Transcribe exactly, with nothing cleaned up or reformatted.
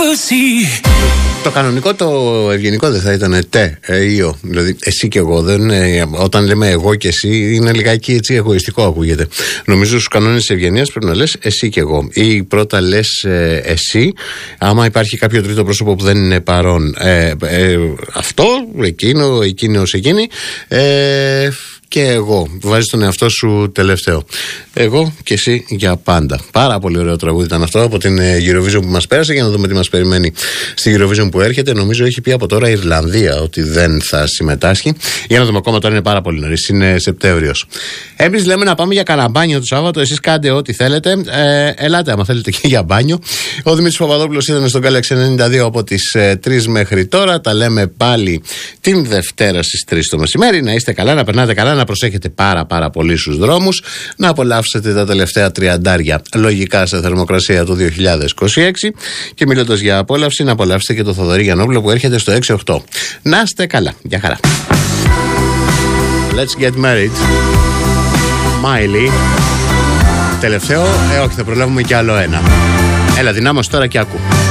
Το κανονικό, το ευγενικό δεν θα ήταν τε, ε, ιο. Δηλαδή, εσύ και εγώ. Δεν, ε, όταν λέμε εγώ και εσύ, είναι λιγάκι έτσι εγωιστικό ακούγεται. Νομίζω στους κανόνες της ευγενίας πρέπει να λες εσύ και εγώ. Ή πρώτα λες ε, εσύ, άμα υπάρχει κάποιο τρίτο πρόσωπο που δεν είναι παρόν. Ε, ε, αυτό, εκείνο, εκείνος, εκείνη. Ε, και εγώ. Βάζεις τον εαυτό σου τελευταίο. Εγώ και εσύ για πάντα. Πάρα πολύ ωραίο τραγούδι ήταν αυτό από την Eurovision που μας πέρασε. Για να δούμε τι μας περιμένει στη Eurovision που έρχεται. Νομίζω έχει πει από τώρα η Ιρλανδία ότι δεν θα συμμετάσχει. Για να δούμε, ακόμα τώρα είναι πάρα πολύ νωρίς. Είναι Σεπτέμβριος. Εμείς λέμε να πάμε για καναμπάνιο το Σάββατο. Εσείς κάντε ό,τι θέλετε. Ε, ελάτε άμα θέλετε και για μπάνιο. Ο Δημήτρης Παπαδόπουλος ήταν στον Galaxy ενενήντα δύο από τις ε, τρεις μέχρι τώρα. Τα λέμε πάλι την Δευτέρα στις τρεις το μεσημέρι. Να είστε καλά, να περνάτε καλά, να προσέχετε πάρα πάρα πολύ στους δρόμους, να απολαύσετε τα τελευταία τριαντάρια λογικά σε θερμοκρασία του δύο χιλιάδες είκοσι έξι και μιλώντας για απόλαυση, να απολαύσετε και το Θοδωρή Γιαννόπουλο που έρχεται στο έξι οκτώ. Να είστε καλά, για χαρά. Let's get married. Miley. Τελευταίο, ε όχι, θα προλάβουμε κι άλλο ένα. Έλα, δυνάμωσε τώρα και άκου.